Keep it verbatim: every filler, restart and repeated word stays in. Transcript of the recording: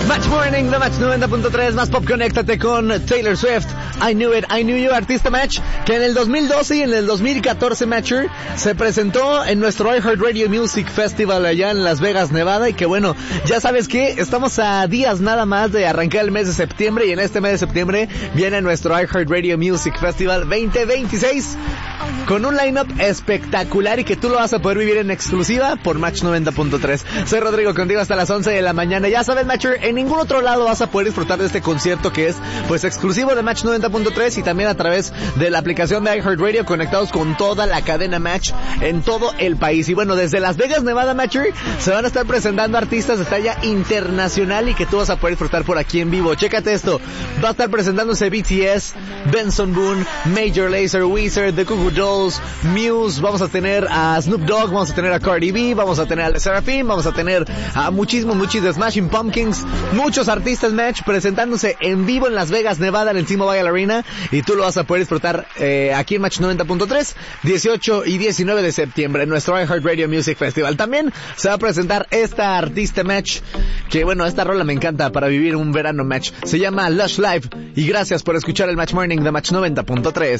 Match Morning de Match noventa punto tres, más pop, conéctate con Taylor Swift. I Knew It, I Knew You, artista Match, que en el dos mil doce y en el dos mil catorce Matcher se presentó en nuestro iHeartRadio Music Festival allá en Las Vegas, Nevada, y que bueno, ya sabes que estamos a días nada más de arrancar el mes de septiembre, y en este mes de septiembre viene nuestro iHeartRadio Music Festival veinte veintiséis con un lineup espectacular y que tú lo vas a poder vivir en exclusiva por Match noventa punto tres. Soy Rodrigo, contigo hasta las once de la mañana. Ya sabes, Matcher, en ningún otro lado vas a poder disfrutar de este concierto que es pues exclusivo de Match noventa punto tres y también a través de la aplicación de iHeartRadio, conectados con toda la cadena Match en todo el país. Y bueno, desde Las Vegas, Nevada, Matcher, se van a estar presentando artistas de talla internacional y que tú vas a poder disfrutar por aquí en vivo. Chécate esto, va a estar presentándose B T S, Benson Boone, Major Lazer, Weezer, The Goo Goo Dolls, Muse, vamos a tener a Snoop Dogg, vamos a tener a Cardi B, vamos a tener a Le Sserafim, vamos a tener a muchísimos, muchísimos Smashing Pumpkins, muchos artistas Match presentándose en vivo en Las Vegas, Nevada, en el T-Mobile Arena, y tú lo vas a poder disfrutar eh, aquí en Match noventa punto tres, dieciocho y diecinueve de septiembre, en nuestro iHeartRadio Music Festival. También se va a presentar esta artista Match, que bueno, esta rola me encanta para vivir un verano Match, se llama Lush Live, y gracias por escuchar el Match Morning de Match noventa punto tres.